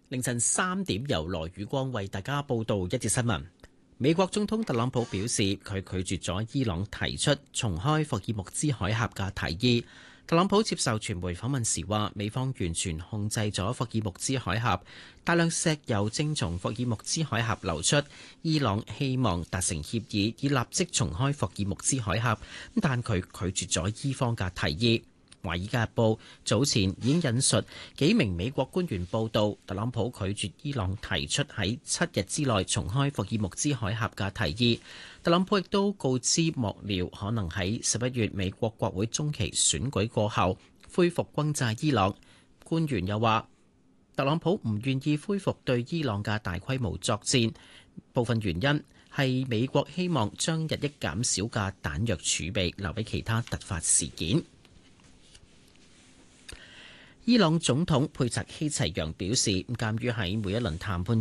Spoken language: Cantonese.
凌晨3點，由羅宇光為大家報道一節新聞。美國總統特朗普表示，佢拒絕咗伊朗提出重開霍爾木茲海峽嘅提議。特朗普接受傳媒訪問時話，美方完全控制咗霍爾木茲海峽，大量石油正從霍爾木茲海峽流出。伊朗希望達成協議，以立即重開霍爾木茲海峽，但佢拒絕咗伊方嘅提議。《華爾街日報》早前已經引述幾名美國官員報道，特朗普拒絕伊朗提出喺7日之內重開霍爾木茲海峽嘅提議。特朗普亦都告知幕僚，可能喺11月美國國會中期選舉過後恢復轟炸伊朗。官員又話，特朗普唔願意恢復對伊朗嘅大規模作戰，部分原因係美國希望將日益減少嘅彈藥儲備留俾其他突發事件。伊朗總統佩澤希齊揚表示，鑑於喺每一輪談判